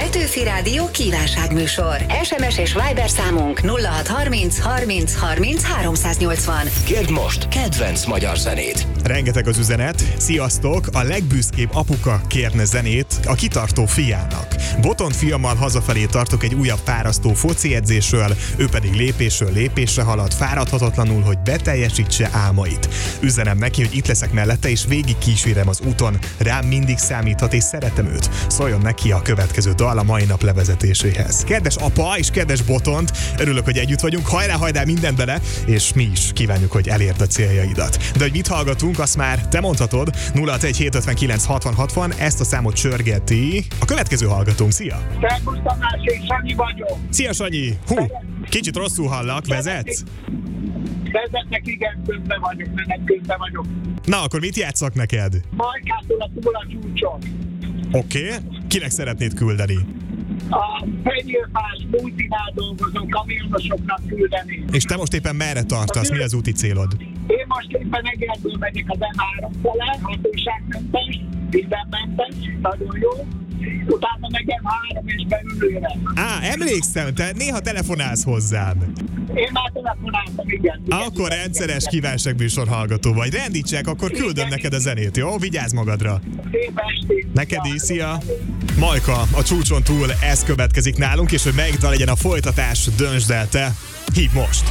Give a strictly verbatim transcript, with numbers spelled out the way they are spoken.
Petőfi Rádió kívánságműsor. es em es és Viber számunk nulla hat harminc harminc harminc háromszáznyolcvan. Kérd most kedvenc magyar zenét. Rengeteg az üzenet. Sziasztok! A legbüszkébb apuka kérne zenét a kitartó fiának. Botont fiammal hazafelé tartok egy újabb fárasztó foci edzésről, ő pedig lépésről lépésre halad, fáradhatatlanul, hogy beteljesítse álmait. Üzenem neki, hogy itt leszek mellette, és végig kísérem az úton. Rám mindig számíthat, és szeretem őt. Szóljon neki a következő dal a mai nap levezetéséhez. Kedves apa és kedves Botont, örülök, hogy együtt vagyunk. Hajrá, hajrá, mindent bele, és mi is kívánjuk, hogy elérd a céljaidat. De hogy mit hallgatunk, azt már te mondhatod. nulla hat egy hét ötvenkilenc hatvan hatvan, ezt a számot csörgeti a következő hallgatónk. Szia! Szervusz Tamás, én Sanyi vagyok. Szia, Sanyi! Hú, kicsit rosszul hallak, vezetsz? Vezetnek, igen, közben vagyok, menet közben vagyok. Na, akkor mit játszak neked? Majkától a túl a csúcson. Oké, okay. Kinek szeretnéd küldeni? A fenyőfás multinál dolgozó kamionosoknak küldeni. És te most éppen merre tartasz? Mi az úti célod? Én most éppen Egerből megyek az em három fele, hatóságmentes, mindenmentes, nagyon jó. Utána meg em három és belülőre. Á, emlékszem, te néha telefonálsz hozzám. Én már telefonáltam, igen. igen akkor igen, rendszeres igen. kívánságműsor hallgató vagy. Rendítsek, akkor küldöm igen, neked a zenét, jó? Vigyázz magadra. Szép estét. Neked is, szia! Majka, a csúcson túl ez következik nálunk, és hogy melyik dal legyen a folytatás, döntsd el te. Hívd most!